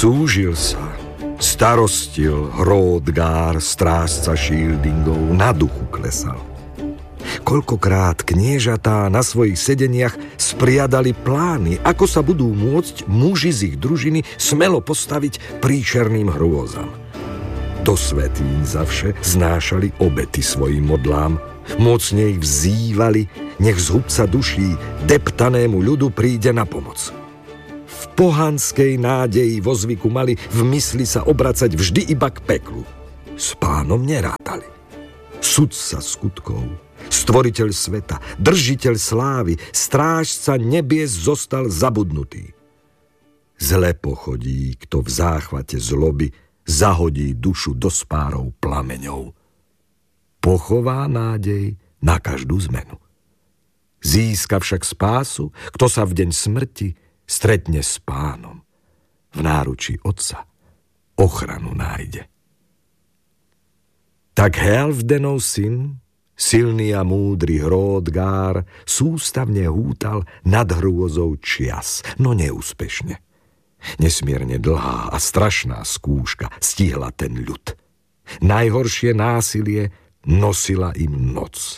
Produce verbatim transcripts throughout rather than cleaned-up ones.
Súžil sa, starostil Hroðgar, strážca šíldingov, na duchu klesal. Koľkokrát kniežatá na svojich sedeniach spriadali plány, ako sa budú môcť muži z ich družiny smelo postaviť príšerným hrôzam. Do svätýň zavše znášali obety svojim modlám, mocne ich vzývali, nech z hubca duší deptanému ľudu príde na pomoc. V pohanskej nádeji vo zvyku mali v mysli sa obracať vždy iba k peklu. S pánom nerátali. Sudca skutkov, stvoriteľ sveta, držiteľ slávy, strážca nebies zostal zabudnutý. Zle pochodí, kto v záchvate zloby zahodí dušu do spárov plameňov. Pochová nádej na každú zmenu. Získa však spásu, kto sa v deň smrti stretne s pánom. V náručí otca ochranu nájde. Tak Healfdenov syn, silný a múdry Hroðgar, sústavne hútal nad hrôzou čias, no neúspešne. Nesmierne dlhá a strašná skúška stihla ten ľud. Najhoršie násilie nosila im noc.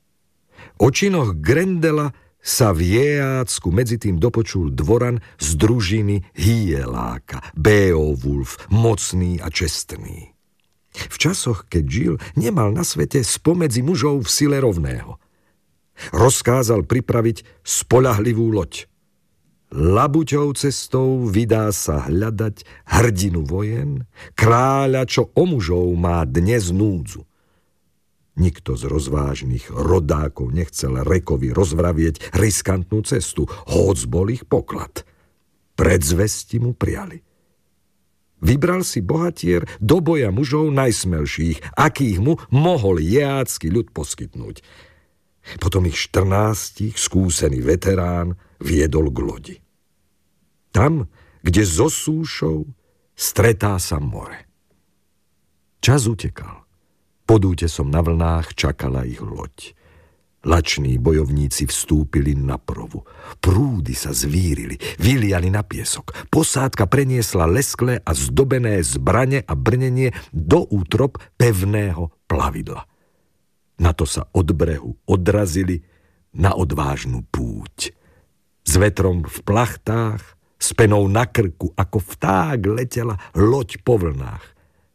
O činoch Grendela sa v Jeácku medzi tým dopočul dvoran z družiny Hieláka, Beowulf, mocný a čestný. V časoch, keď žil, nemal na svete spomedzi mužov v sile rovného. Rozkázal pripraviť spoľahlivú loď. Labuťou cestou vydá sa hľadať hrdinu vojen, kráľa, čo o mužov má dnes núdzu. Nikto z rozvážnych rodákov nechcel Rekovi rozvravieť riskantnú cestu, hoc bol ich poklad. Predzvesti mu priali. Vybral si bohatier do boja mužov najsmelších, akých mu mohol jeácky ľud poskytnúť. Potom ich štrnástich skúsený veterán viedol k lodi. Tam, kde so súšou stretá sa more. Čas utekal. Pod útesom na vlnách čakala ich loď. Lační bojovníci vstúpili na provu. Prúdy sa zvírili, vyliali na piesok. Posádka preniesla lesklé a zdobené zbrane a brnenie do útrop pevného plavidla. Na to sa od brehu odrazili na odvážnu púť. S vetrom v plachtách, s penou na krku, ako vták letela loď po vlnách.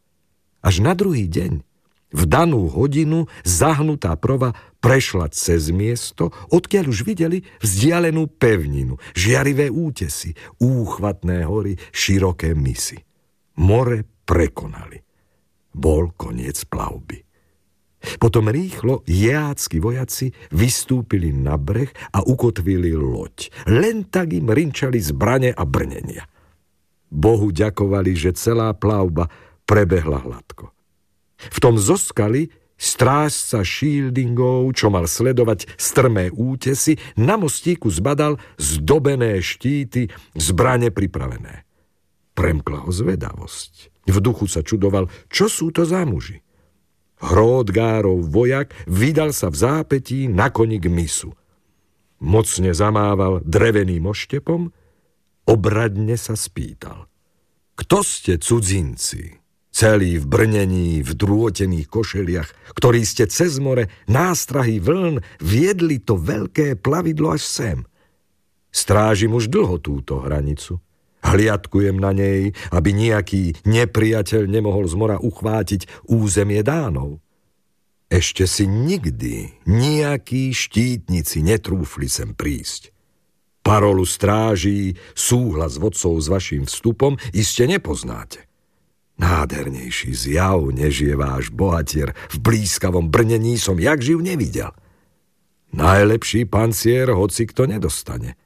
Až na druhý deň, v danú hodinu, zahnutá prova prešla cez miesto, odkiaľ už videli vzdialenú pevninu, žiarivé útesy, úchvatné hory, široké misy. More prekonali. Bol koniec plavby. Potom rýchlo jeácky vojaci vystúpili na breh a ukotvili loď. Len tak im rinčali zbrane a brnenia. Bohu ďakovali, že celá plavba prebehla hladko. V tom zoskali strážca šíldingov, čo mal sledovať strmé útesy, na mostíku zbadal zdobené štíty, zbrane pripravené. Premkla ho zvedavosť. V duchu sa čudoval, čo sú to za muži. Hroðgárov vojak vydal sa v zápätí na koni k mysu. Mocne zamával dreveným oštepom, obradne sa spýtal. Kto ste cudzinci? Celí v brnení, v drôtených košeliach, ktorí ste cez more, nástrahy vln, viedli to veľké plavidlo až sem. Strážim už dlho túto hranicu. Hliadkujem na nej, aby nejaký nepriateľ nemohol z mora uchvátiť územie Dánov. Ešte si nikdy nejakí štítnici netrúfli sem prísť. Parolu stráží, súhlas vodcov s vašim vstupom iste nepoznáte. Nádhernejší zjav, než je váš bohatier v blízkavom brnení, som jak živ nevidel. Najlepší pancier hoci kto nedostane.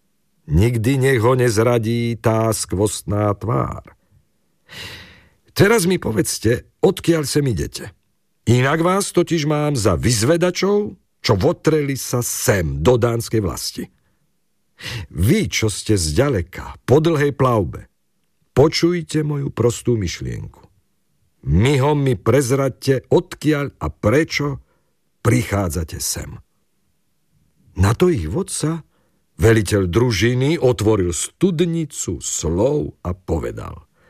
Nikdy nech ho nezradí tá skvostná tvár. Teraz mi povedzte, odkiaľ sem idete. Inak vás totiž mám za vyzvedačov, čo votreli sa sem do dánskej vlasti. Vy, čo ste zďaleka, po dlhej plavbe, počujte moju prostú myšlienku. Myhom mi prezraďte, odkiaľ a prečo prichádzate sem. Na to ich vodca, veliteľ družiny, otvoril studnicu slov a povedal.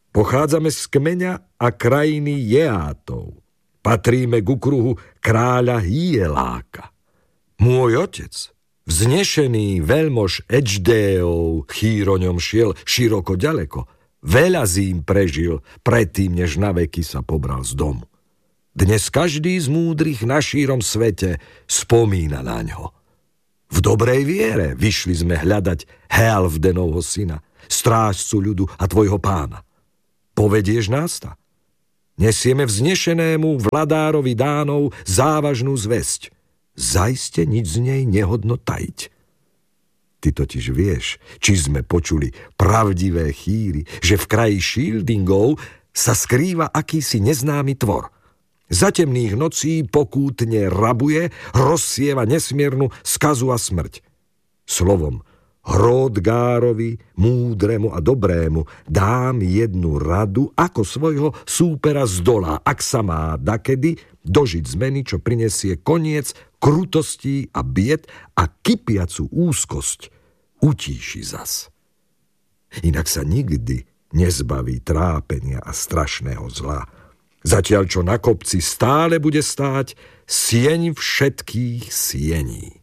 Pochádzame z kmeňa a krajiny Jeátov. Patríme k okruhu kráľa Hieláka. Môj otec, vznešený veľmož Ečdéov, chýroňom šiel široko ďaleko. Veľa zím prežil predtým, než naveky sa pobral z domu. Dnes každý z múdrych na šírom svete spomína na ňo. V dobrej viere vyšli sme hľadať Healfdenovho syna, strážcu ľudu a tvojho pána. Povedieš nás ta? Nesieme vznešenému vladárovi Dánov závažnú zvesť. Zaiste nič z nej nehodno tajiť. Ty totiž vieš, či sme počuli pravdivé chýry, že v kraji Shieldingov sa skrýva akýsi neznámy tvor. Za temných nocí pokútne rabuje, rozsieva nesmiernu skazu a smrť. Slovom, Hroðgárovi, múdremu a dobrému, dám jednu radu, ako svojho súpera zdolá, ak sa má dakedy dožiť zmeny, čo prinesie koniec krutostí a bied a kypiacu úzkosť utíši zas. Inak sa nikdy nezbaví trápenia a strašného zla. Zatiaľ, čo na kopci stále bude stáť sieň všetkých siení.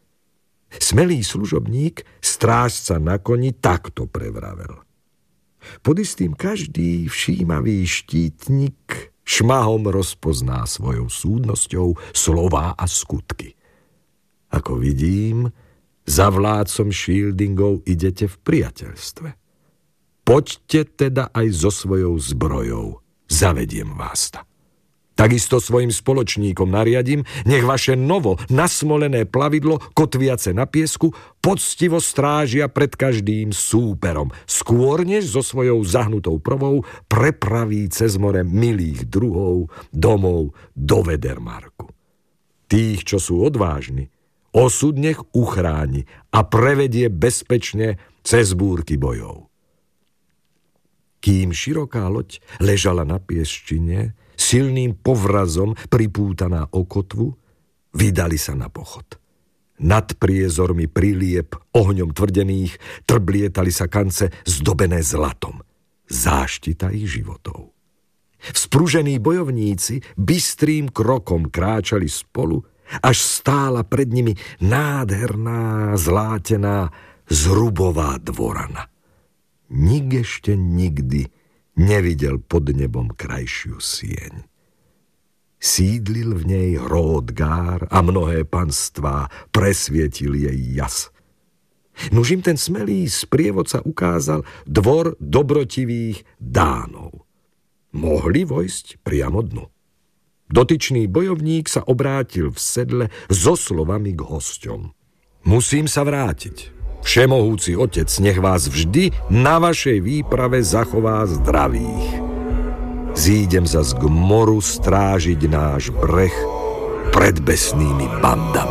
Smelý služobník, strážca na koni, takto prevravel. Pod istým každý všímavý štítnik šmahom rozpozná svojou súdnosťou slová a skutky. Ako vidím, za vládcom Shieldingov idete v priateľstve. Poďte teda aj so svojou zbrojou, zavediem vás ta. Takisto svojim spoločníkom nariadím, nech vaše novo nasmolené plavidlo, kotviace na piesku, poctivo strážia pred každým súperom, skôr než so svojou zahnutou provou prepraví cez more milých druhov domov do Vedermarku. Tých, čo sú odvážni, osud nech uchráni a prevedie bezpečne cez búrky bojov. Kým široká loď ležala na piesčine, silným povrazom pripútaná o kotvu, vydali sa na pochod. Nad priezormi priliep ohňom tvrdených trblietali sa kance zdobené zlatom, záštita ich životov. Vzpružení bojovníci bystrým krokom kráčali spolu, až stála pred nimi nádherná, zlátená, zrubová dvorana. Nik ešte nikdy nevidel pod nebom krajšiu sieň. Sídlil v nej Hroðgár a mnohé panstvá presvietil jej jas. Nuž im ten smelý sprievodca ukázal dvor dobrotivých Dánov. Mohli vojsť priamo dnu. Dotyčný bojovník sa obrátil v sedle so slovami k hosťom. Musím sa vrátiť. Všemohúci otec nech vás vždy na vašej výprave zachová zdravých. Zídem zas k moru strážiť náš breh pred besnými bandami.